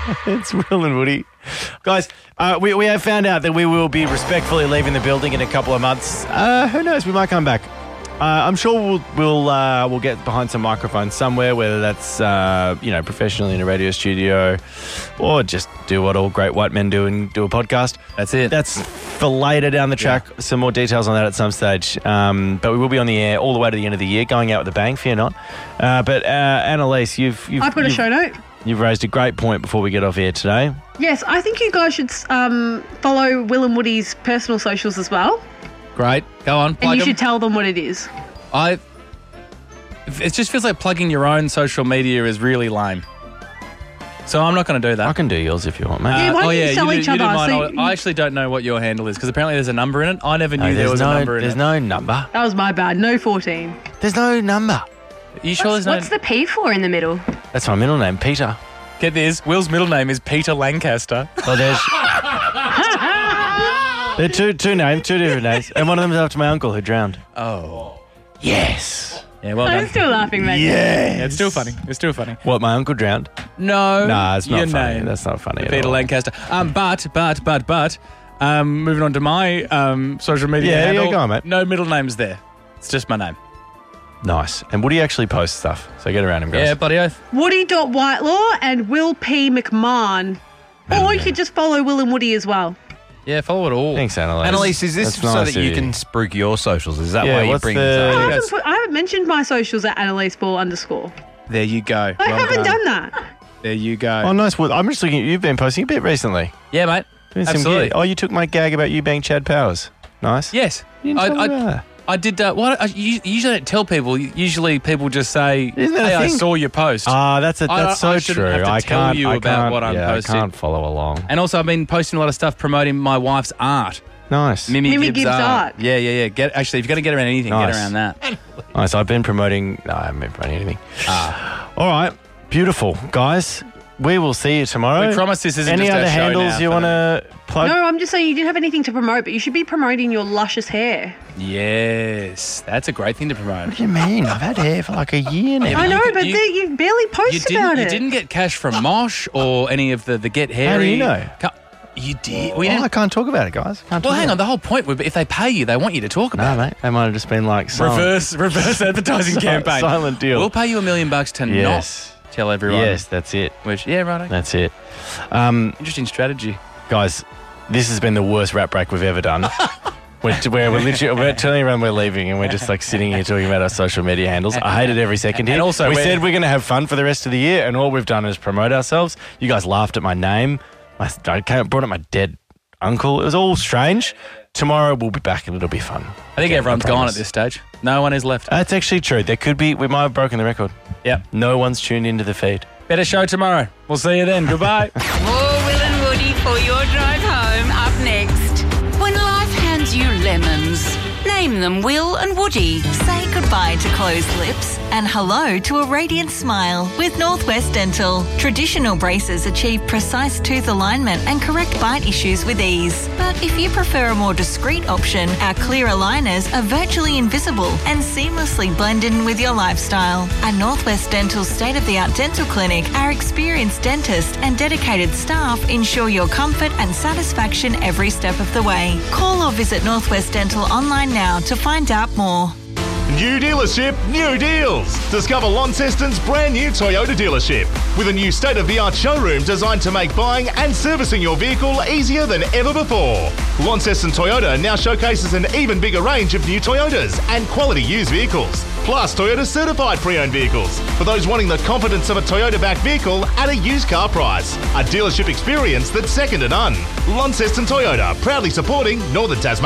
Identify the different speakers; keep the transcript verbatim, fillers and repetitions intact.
Speaker 1: It's Will and Woody. Guys, uh, we, we have found out that we will be respectfully leaving the building in a couple of months. Uh, who knows? We might come back. Uh, I'm sure we'll we'll uh, we'll get behind some microphones somewhere, whether that's uh, you know professionally in a radio studio, or just do what all great white men do and do a podcast.
Speaker 2: That's it.
Speaker 1: That's for later down the track. Yeah. Some more details on that at some stage. Um, but we will be on the air all the way to the end of the year, going out with a bang. Fear not. Uh, but uh, Annalise, you've, you've
Speaker 3: I put a show note.
Speaker 1: You've raised a great point before we get off air today.
Speaker 3: Yes, I think you guys should um, follow Will and Woody's personal socials as well.
Speaker 2: Great. Go on.
Speaker 3: And you
Speaker 2: them.
Speaker 3: should tell them what it is.
Speaker 2: I. It just feels like plugging your own social media is really lame. So I'm not going to do that.
Speaker 1: I can do yours if you want, mate.
Speaker 3: Yeah, why
Speaker 2: Uh,
Speaker 3: don't
Speaker 2: oh,
Speaker 3: you
Speaker 2: yeah,
Speaker 3: sell
Speaker 2: you
Speaker 3: each
Speaker 2: do, you
Speaker 3: other?
Speaker 2: do mine.
Speaker 3: So
Speaker 2: I-
Speaker 3: you-
Speaker 2: I actually don't know what your handle is because apparently there's a number in it. I never knew
Speaker 1: No,
Speaker 2: there was
Speaker 1: no,
Speaker 2: a number in
Speaker 1: there's
Speaker 2: it.
Speaker 1: no number.
Speaker 3: That was my bad. No fourteen.
Speaker 1: There's no number.
Speaker 2: You sure
Speaker 4: What's,
Speaker 2: there's no...
Speaker 4: what's the P for in the middle?
Speaker 1: That's my middle name, Peter.
Speaker 2: Get this. Will's middle name is Peter Lancaster.
Speaker 1: Oh, there's... There are two, two names, two different names. And one of them is after my uncle who drowned.
Speaker 2: Oh.
Speaker 1: Yes.
Speaker 2: Yeah, well
Speaker 3: I'm
Speaker 2: done.
Speaker 3: still laughing, mate.
Speaker 1: Yes.
Speaker 2: Yeah, it's still funny. It's still funny.
Speaker 1: What, my uncle drowned?
Speaker 2: No.
Speaker 1: Nah, it's not
Speaker 2: your
Speaker 1: funny.
Speaker 2: name.
Speaker 1: That's not funny at
Speaker 2: Peter
Speaker 1: all.
Speaker 2: Lancaster. Um, but, but, but, but, um, moving on to my um, social media
Speaker 1: Yeah, yeah,
Speaker 2: handle.
Speaker 1: go on, mate.
Speaker 2: No middle names there. It's just my name.
Speaker 1: Nice. And Woody actually posts stuff, so get around him, guys.
Speaker 2: Yeah, bloody oath.
Speaker 3: Woody.Whitelaw and Will P. McMahon. Or you could just follow Will and Woody as well.
Speaker 2: Yeah, follow it all.
Speaker 1: Thanks, Annalise.
Speaker 5: Annalise, is this
Speaker 1: That's
Speaker 5: so
Speaker 1: nice
Speaker 5: that
Speaker 1: of
Speaker 5: you can spruik your socials? Is that
Speaker 1: Yeah,
Speaker 5: why you
Speaker 1: what's
Speaker 5: bring
Speaker 1: the-
Speaker 5: this
Speaker 3: I
Speaker 5: up?
Speaker 3: haven't,
Speaker 2: Yes.
Speaker 3: put, I haven't mentioned my socials at Annalise Ball underscore.
Speaker 2: There you go.
Speaker 3: I
Speaker 2: Well
Speaker 3: haven't done that.
Speaker 2: There you go.
Speaker 1: Oh, nice. Well, I'm just looking at you've been posting a bit recently.
Speaker 2: Yeah, mate.
Speaker 1: Doing some
Speaker 2: Absolutely.
Speaker 1: gear. Oh, you took my gag about you being Chad Powers. Nice.
Speaker 2: Yes.
Speaker 1: You didn't
Speaker 2: I,
Speaker 1: tell me
Speaker 2: I,
Speaker 1: about that.
Speaker 2: I did. Uh, what? I u- usually don't tell people. Usually people just say,
Speaker 1: Isn't that a
Speaker 2: "Hey, I
Speaker 1: thing?
Speaker 2: saw your post."
Speaker 1: Ah, that's a,
Speaker 2: I-
Speaker 1: that's
Speaker 2: I
Speaker 1: so
Speaker 2: shouldn't
Speaker 1: true.
Speaker 2: have to
Speaker 1: I
Speaker 2: tell
Speaker 1: can't
Speaker 2: you
Speaker 1: I
Speaker 2: about
Speaker 1: can't,
Speaker 2: what I'm
Speaker 1: yeah,
Speaker 2: posting.
Speaker 1: I can't follow along.
Speaker 2: And also, I've been posting a lot of stuff promoting my wife's art.
Speaker 1: Nice.
Speaker 2: Mimi,
Speaker 3: Mimi
Speaker 2: Gibbs,
Speaker 3: Gibbs
Speaker 2: art.
Speaker 3: art.
Speaker 2: Yeah, yeah, yeah. Get actually, if you're going to get around anything,
Speaker 1: Nice.
Speaker 2: get around that.
Speaker 1: Nice. I've been promoting. No, I haven't been promoting anything.
Speaker 2: Ah.
Speaker 1: All right. Beautiful, guys. We will see you tomorrow.
Speaker 2: We promise this isn't
Speaker 1: Any
Speaker 2: just our
Speaker 1: other
Speaker 2: show
Speaker 1: handles
Speaker 2: now
Speaker 1: you
Speaker 2: for
Speaker 1: want to plug?
Speaker 3: No, I'm just saying you didn't have anything to promote, but you should be promoting your luscious hair.
Speaker 2: Yes, that's a great thing to promote.
Speaker 1: What do you mean? I've had hair for like a year now.
Speaker 2: Yeah,
Speaker 3: I
Speaker 2: you
Speaker 3: know,
Speaker 2: could-
Speaker 3: but
Speaker 2: you-
Speaker 3: the- you barely post
Speaker 2: You didn't.
Speaker 3: about
Speaker 2: You
Speaker 3: it.
Speaker 2: didn't get cash from Mosh or any of the the Get Hairy.
Speaker 1: How do you know?
Speaker 2: Ca- You did. We
Speaker 1: Oh,
Speaker 2: didn't.
Speaker 1: I can't talk about it, guys. Can't
Speaker 2: Well,
Speaker 1: talk
Speaker 2: hang
Speaker 1: about
Speaker 2: on. The whole point would be if they pay you, they want you to talk
Speaker 1: it. No,
Speaker 2: about it.
Speaker 1: mate. They might have just been like silent.
Speaker 2: Reverse, reverse advertising
Speaker 1: Si-
Speaker 2: campaign.
Speaker 1: silent deal.
Speaker 2: We'll pay you a million bucks to
Speaker 1: Yes.
Speaker 2: not tell everyone.
Speaker 1: Yes, that's it.
Speaker 2: Which, yeah, right.
Speaker 1: That's it. Um,
Speaker 2: Interesting strategy.
Speaker 1: guys, this has been the worst rap break we've ever done. We're, we're, we're literally we're telling everyone we're leaving and we're just like sitting here talking about our social media handles. I hated every second here.
Speaker 2: And also
Speaker 1: we
Speaker 2: we're-
Speaker 1: said we're going to have fun for the rest of the year and all we've done is promote ourselves. You guys laughed at my name. I, I came, brought up my dead uncle. It was all strange. Tomorrow we'll be back and it'll be fun.
Speaker 2: I think
Speaker 1: Okay,
Speaker 2: everyone's
Speaker 1: I
Speaker 2: gone
Speaker 1: promise.
Speaker 2: at this stage. No one is left.
Speaker 1: That's actually true. There could be, we might have broken the record.
Speaker 2: Yep.
Speaker 1: No one's tuned into the feed.
Speaker 2: Better show tomorrow. We'll see you then. Goodbye.
Speaker 6: More Will and Woody for your drive home up next. When life hands you lemons, name them Will and Woody.
Speaker 7: Say goodbye to closed lips and hello to a radiant smile with Northwest Dental. Traditional braces achieve precise tooth alignment and correct bite issues with ease. But if you prefer a more discreet option, our clear aligners are virtually invisible and seamlessly blend in with your lifestyle. At Northwest Dental's state-of-the-art dental clinic, our experienced dentist and dedicated staff ensure your comfort and satisfaction every step of the way. Call or visit Northwest Dental online now to find out more.
Speaker 8: New dealership, new deals. Discover Launceston's brand new Toyota dealership with a new state-of-the-art showroom designed to make buying and servicing your vehicle easier than ever before. Launceston Toyota now showcases an even bigger range of new Toyotas and quality used vehicles, plus Toyota certified pre-owned vehicles for those wanting the confidence of a Toyota-backed vehicle at a used car price. A dealership experience that's second to none. Launceston Toyota, proudly supporting Northern Tasmania.